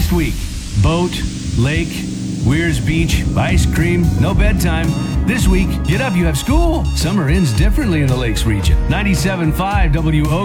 last week. Boat, lake, Weirs Beach, ice cream, no bedtime. This week, get up, you have school. Summer ends differently in the Lakes region. 97.5 WO